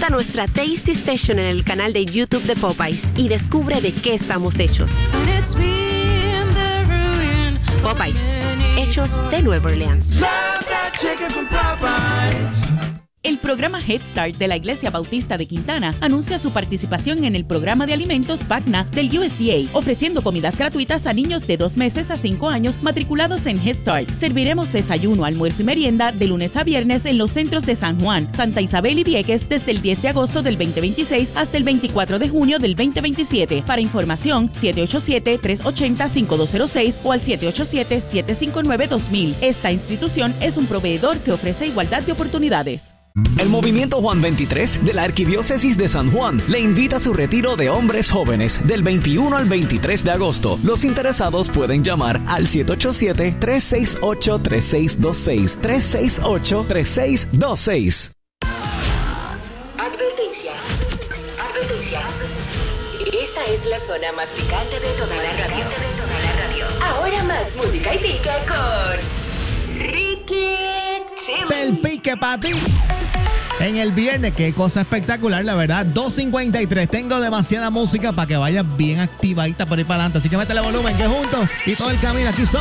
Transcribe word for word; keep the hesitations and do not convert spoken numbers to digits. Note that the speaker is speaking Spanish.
Disfruta nuestra Tasty Session en el canal de YouTube de Popeyes y descubre de qué estamos hechos. Popeyes, hechos de Nueva Orleans. El programa Head Start de la Iglesia Bautista de Quintana anuncia su participación en el programa de alimentos P A C N A del U S D A, ofreciendo comidas gratuitas a niños de dos meses a cinco años matriculados en Head Start. Serviremos desayuno, almuerzo y merienda de lunes a viernes en los centros de San Juan, Santa Isabel y Vieques desde el diez de agosto del veinte veintiséis hasta el veinticuatro de junio del veinte veintisiete. Para información, siete ocho siete, tres ocho cero, cinco dos cero seis o al siete ocho siete, siete cinco nueve, dos mil. Esta institución es un proveedor que ofrece igualdad de oportunidades. El Movimiento Juan veintitrés de la Arquidiócesis de San Juan le invita a su retiro de hombres jóvenes del veintiuno al veintitrés de agosto. Los interesados pueden llamar al siete ocho siete, tres seis ocho, tres seis dos seis, tres seis ocho, tres seis dos seis. Advertencia. Advertencia. Esta es la zona más picante de toda la radio. Ahora más música y pique con Ricky Chili. El pique para ti. En el viernes, qué cosa espectacular, la verdad. dos cincuenta y tres. Tengo demasiada música para que vayas bien activadita por ahí para adelante. Así que métele volumen, que juntos y todo el camino aquí son